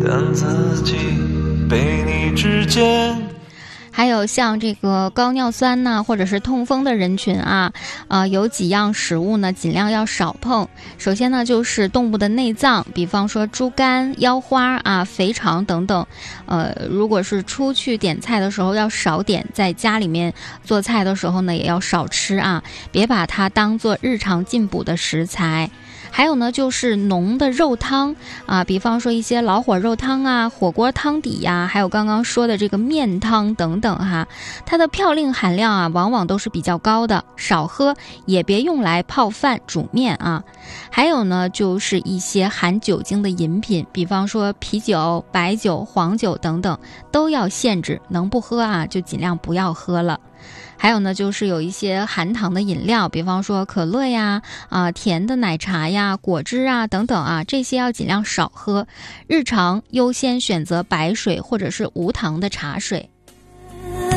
但自己被你之间。 还有像这个高尿酸呐，或者是痛风的人群啊，有几样食物呢，尽量要少碰。首先呢，就是动物的内脏，比方说猪肝、腰花啊、肥肠等等。如果是出去点菜的时候要少点，在家里面做菜的时候呢，也要少吃啊，别把它当做日常进补的食材。还有呢，就是浓的肉汤啊，比方说一些老火肉汤啊、火锅汤底呀，还有刚刚说的这个面汤等等哈，它的嘌呤含量啊，往往都是比较高的，少喝也别用来泡饭、煮面啊。还有呢，就是一些含酒精的饮品，比方说啤酒、白酒、黄酒等等，都要限制，能不喝啊，就尽量不要喝了。还有呢，就是有一些含糖的饮料，比方说可乐呀、甜的奶茶呀、果汁啊等等啊，这些要尽量少喝。日常优先选择白水或者是无糖的茶水。